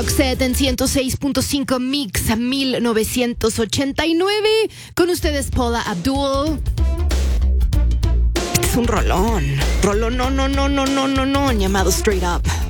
Set en 106.5 Mix 1989. Con ustedes Paula Abdul. Este es un rolón. Rolón, no, llamado Straight Up.